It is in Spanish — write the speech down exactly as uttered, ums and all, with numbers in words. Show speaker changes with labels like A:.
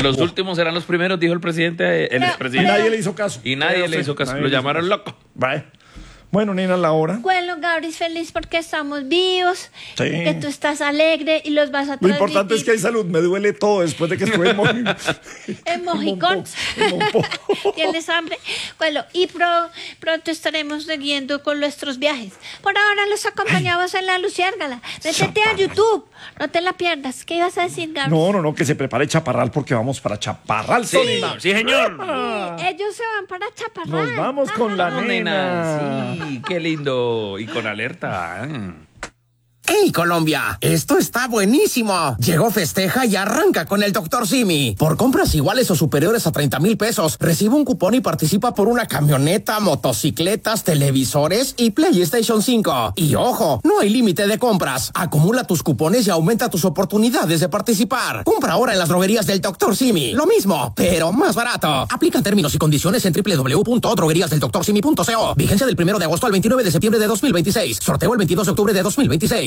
A: Los oh. últimos serán los primeros, dijo el presidente, el
B: no,
A: expresidente.
B: Y nadie le hizo caso.
A: Y nadie le hizo caso. Lo llamaron loco.
B: Vale. Bueno, Nina, la hora.
C: Bueno, Gabri es feliz porque estamos vivos,
B: sí.
C: que tú estás alegre y los vas a transmitir.
B: Lo importante es que hay salud. Me duele todo después de que estuve en Mojicón.
C: En Mojicón. ¿Tienes hambre? Bueno, y pro, pronto estaremos siguiendo con nuestros viajes. Por ahora los acompañamos Ay. en la Luciérgala. Métete a YouTube. No te la pierdas. ¿Qué ibas a decir, Gabri?
B: No, no, no, que se prepare Chaparral porque vamos para Chaparral.
A: Sí, Nina. Sí, señor.
C: Ah. Sí, ellos se van para Chaparral.
B: Nos vamos con ah. la
A: no, nena. Sí. Qué lindo. Y con alerta.
D: ¡Hey, Colombia! ¡Esto está buenísimo! Llegó Festeja y arranca con el doctor Simi. Por compras iguales o superiores a treinta mil pesos, recibe un cupón y participa por una camioneta, motocicletas, televisores y PlayStation cinco. Y ojo, no hay límite de compras. Acumula tus cupones y aumenta tus oportunidades de participar. Compra ahora en las droguerías del doctor Simi. Lo mismo, pero más barato. Aplica términos y condiciones en doble u doble u doble u punto droguerías del doctor simi punto co. Vigencia del primero de agosto al veintinueve de septiembre de dos mil veintiséis. Sorteo el veintidós de octubre de dos mil veintiséis.